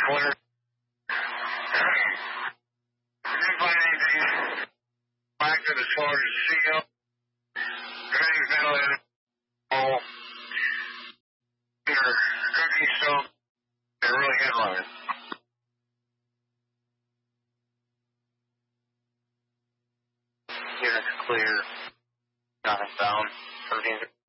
clear. Did you find anything active as far as CO? Everything's ventilated. Oh, your cooking stove, they're really headlining. Units clear. Nothing found. 17.